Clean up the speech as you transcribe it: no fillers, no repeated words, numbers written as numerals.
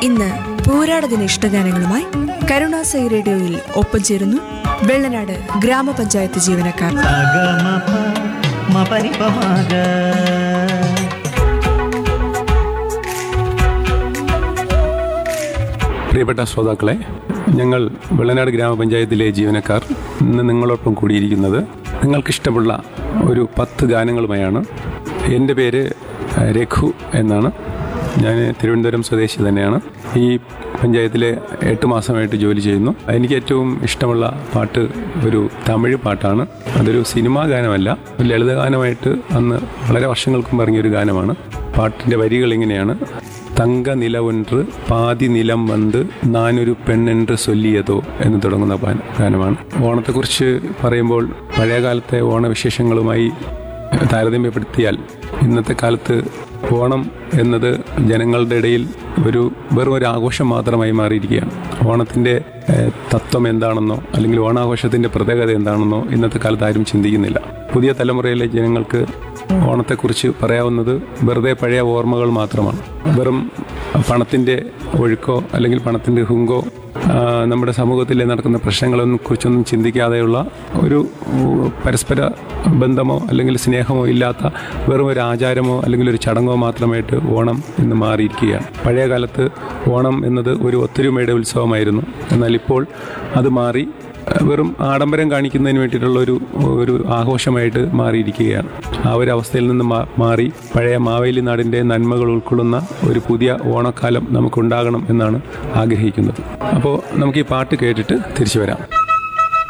ഇന്ന് പൂരാടദിന ഇഷ്ടഗാനങ്ങളുമായി കരുണാസായി റേഡിയോയിൽ ഒപ്പം ചേരുന്നു വെള്ളനാട് ഗ്രാമപഞ്ചായത്ത് ജീവനക്കാർ. പ്രിയപ്പെട്ട ശ്രോതാക്കളെ, ഞങ്ങൾ വെള്ളനാട് ഗ്രാമപഞ്ചായത്തിലെ ജീവനക്കാർ ഇന്ന് നിങ്ങളോടൊപ്പം കൂടിയിരിക്കുന്നത് നിങ്ങൾക്കിഷ്ടമുള്ള ഒരു 10 ഗാനങ്ങളുമായാണ്. എൻ്റെ പേര് രഘു എന്നാണ്. ഞാൻ തിരുവനന്തപുരം സ്വദേശി തന്നെയാണ്. ഈ പഞ്ചായത്തിലെ 8 മാസമായിട്ട് ജോലി ചെയ്യുന്നു. എനിക്ക് ഏറ്റവും ഇഷ്ടമുള്ള പാട്ട് ഒരു തമിഴ് പാട്ടാണ്. അതൊരു സിനിമാ ഗാനമല്ല, ഒരു ലളിതഗാനമായിട്ട് അന്ന് വളരെ വർഷങ്ങൾക്ക് മുമ്പ് ഇറങ്ങിയൊരു ഗാനമാണ്. പാട്ടിൻ്റെ വരികൾ ഇങ്ങനെയാണ്: തങ്ക നിലവൊன்று പാതി നിലം വന്ന് നാനൊരു പെണ്ണെன்று ചൊല്ലിയതോ എന്ന് തുടങ്ങുന്ന ഗാനമാണ്. ഓണത്തെക്കുറിച്ച് പറയുമ്പോൾ പഴയകാലത്തെ ഓണവിശേഷങ്ങളുമായി താരതമ്യപ്പെടുത്തിയാൽ ഇന്നത്തെ കാലത്ത് ഓണം എന്നത് ജനങ്ങളുടെ ഇടയിൽ വെറും ഒരു ആഘോഷം മാത്രമായി മാറിയിരിക്കുകയാണ്. ഓണത്തിൻ്റെ തത്വം എന്താണെന്നോ അല്ലെങ്കിൽ ഓണാഘോഷത്തിൻ്റെ പ്രത്യേകത എന്താണെന്നോ ഇന്നത്തെ കാലത്ത് ആരും ചിന്തിക്കുന്നില്ല. പുതിയ തലമുറയിലെ ജനങ്ങൾക്ക് ഓണത്തെക്കുറിച്ച് പറയാവുന്നത് വെറുതെ പഴയ ഓർമ്മകൾ മാത്രമാണ്. വെറും പണത്തിൻ്റെ ഒഴുക്കോ അല്ലെങ്കിൽ പണത്തിൻ്റെ ഹുങ്കോ നമ്മുടെ സമൂഹത്തിൽ നടക്കുന്ന പ്രശ്നങ്ങളൊന്നും കുറിച്ചൊന്നും ചിന്തിക്കാതെയുള്ള ഒരു പരസ്പര ബന്ധമോ അല്ലെങ്കിൽ സ്നേഹമോ ഇല്ലാത്ത വെറും ഒരു ആചാരമോ അല്ലെങ്കിൽ ഒരു ചടങ്ങോ മാത്രമായിട്ട് ഓണം ഇന്ന് മാറിയിരിക്കുകയാണ്. പഴയ കാലത്ത് ഓണം എന്നത് ഒരു ഒത്തൊരുമയുടെ ഉത്സവമായിരുന്നു. എന്നാൽ ഇപ്പോൾ അത് മാറി വെറും ആഡംബരം കാണിക്കുന്നതിന് വേണ്ടിയിട്ടുള്ള ഒരു ആഘോഷമായിട്ട് മാറിയിരിക്കുകയാണ്. ആ ഒരു അവസ്ഥയിൽ നിന്ന് മാറി പഴയ മാവേലി നാടിൻ്റെ നന്മകൾ ഉൾക്കൊള്ളുന്ന ഒരു പുതിയ ഓണക്കാലം നമുക്കുണ്ടാകണം എന്നാണ് ആഗ്രഹിക്കുന്നത്. അപ്പോൾ നമുക്ക് ഈ പാട്ട് കേട്ടിട്ട് തിരിച്ചു വരാം.